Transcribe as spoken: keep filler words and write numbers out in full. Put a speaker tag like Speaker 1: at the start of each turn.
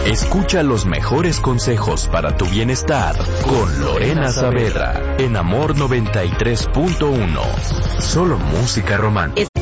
Speaker 1: Escucha los mejores consejos para tu bienestar con Lorena Saavedra en Amor noventa y tres punto uno. Solo música romántica.